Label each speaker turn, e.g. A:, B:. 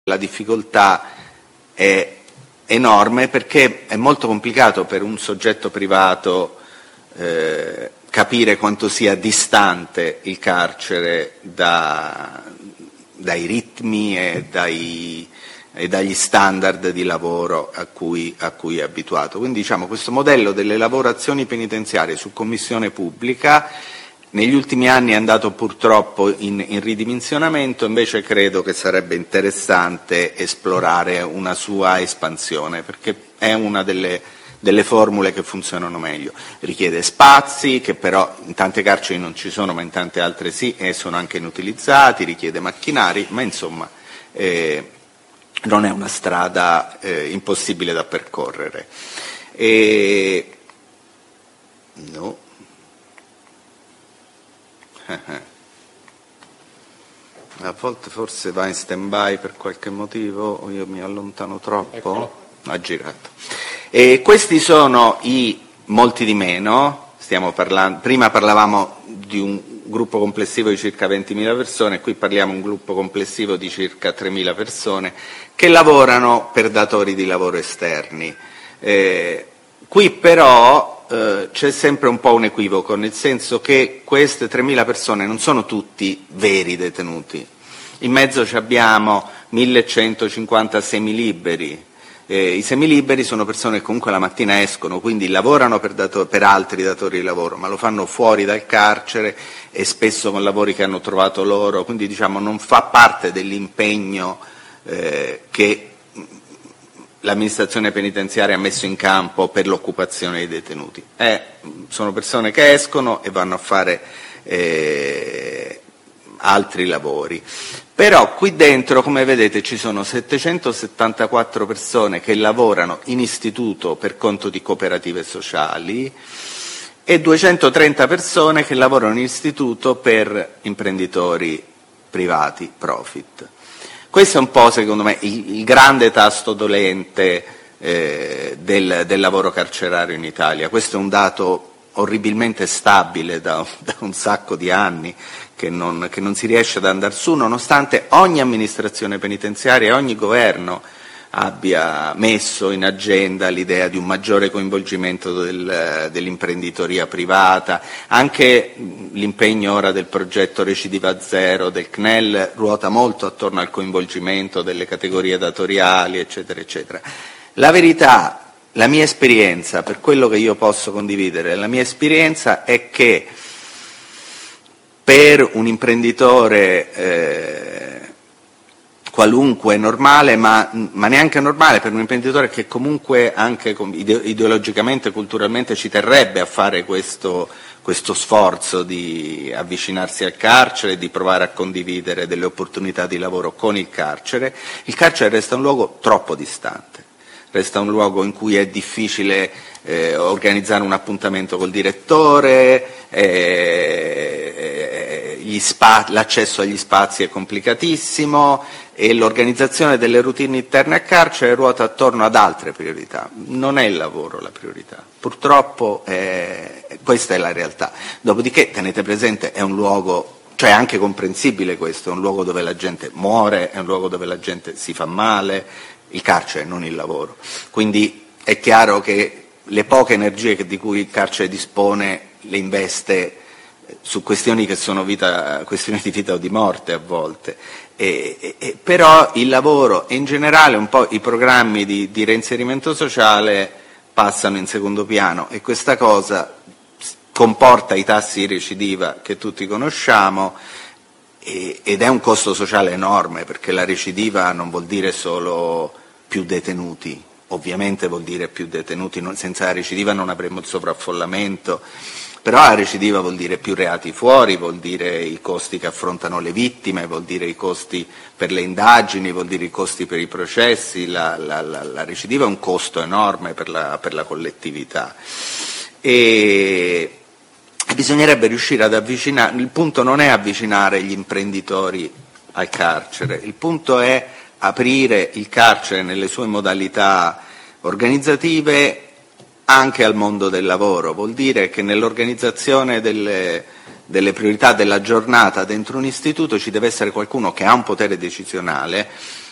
A: La difficoltà è enorme perché è molto complicato per un soggetto privato capire quanto sia distante il carcere dai ritmi e dagli standard di lavoro a cui è abituato. Quindi diciamo, questo modello delle lavorazioni penitenziarie su commissione pubblica negli ultimi anni è andato purtroppo in ridimensionamento, invece credo che sarebbe interessante esplorare una sua espansione, perché è una delle formule che funzionano meglio. Richiede spazi, che però in tante carceri non ci sono, ma in tante altre sì, e sono anche inutilizzati, richiede macchinari, ma insomma non è una strada impossibile da percorrere. No. A volte forse va in stand-by per qualche motivo, o io mi allontano troppo. Eccolo. Ha girato. E questi sono i molti di meno, prima parlavamo di un gruppo complessivo di circa 20.000 persone, qui parliamo di un gruppo complessivo di circa 3.000 persone che lavorano per datori di lavoro esterni. Qui però c'è sempre un po' un equivoco, nel senso che queste 3.000 persone non sono tutti veri detenuti. In mezzo abbiamo 1.150 semiliberi. I semiliberi sono persone che comunque la mattina escono, quindi lavorano per altri datori di lavoro, ma lo fanno fuori dal carcere e spesso con lavori che hanno trovato loro, quindi diciamo non fa parte dell'impegno che l'amministrazione penitenziaria ha messo in campo per l'occupazione dei detenuti. Sono persone che escono e vanno a fare altri lavori. Però qui dentro, come vedete, ci sono 774 persone che lavorano in istituto per conto di cooperative sociali e 230 persone che lavorano in istituto per imprenditori privati, profit. Questo è un po', secondo me, il grande tasto dolente del lavoro carcerario in Italia. Questo è un dato orribilmente stabile da un sacco di anni che non si riesce ad andare su, nonostante ogni amministrazione penitenziaria e ogni governo abbia messo in agenda l'idea di un maggiore coinvolgimento dell'imprenditoria privata. Anche l'impegno ora del progetto Recidiva Zero del CNEL ruota molto attorno al coinvolgimento delle categorie datoriali, eccetera, eccetera. La verità, la mia esperienza, per quello che io posso condividere, la mia esperienza è che per un imprenditore qualunque normale, ma neanche normale, per un imprenditore che comunque anche ideologicamente, culturalmente ci terrebbe a fare questo sforzo di avvicinarsi al carcere, di provare a condividere delle opportunità di lavoro con il carcere resta un luogo troppo distante. Resta un luogo in cui è difficile organizzare un appuntamento col direttore, l'accesso agli spazi è complicatissimo e l'organizzazione delle routine interne a carcere ruota attorno ad altre priorità. Non è il lavoro la priorità. Purtroppo questa è la realtà. Dopodiché tenete presente, è un luogo, cioè è anche comprensibile questo, è un luogo dove la gente muore, è un luogo dove la gente si fa male, il carcere, non il lavoro. Quindi è chiaro che le poche energie di cui il carcere dispone le investe su questioni che sono questioni di vita o di morte a volte. Però il lavoro e in generale un po' i programmi di reinserimento sociale passano in secondo piano e questa cosa comporta i tassi di recidiva che tutti conosciamo ed è un costo sociale enorme, perché la recidiva non vuol dire solo più detenuti, ovviamente vuol dire più detenuti, senza la recidiva non avremmo il sovraffollamento, però la recidiva vuol dire più reati fuori, vuol dire i costi che affrontano le vittime, vuol dire i costi per le indagini, vuol dire i costi per i processi, la recidiva è un costo enorme per la collettività. E bisognerebbe riuscire ad avvicinare, il punto non è avvicinare gli imprenditori al carcere, il punto è aprire il carcere nelle sue modalità organizzative anche al mondo del lavoro. Vuol dire che nell'organizzazione delle priorità della giornata dentro un istituto ci deve essere qualcuno che ha un potere decisionale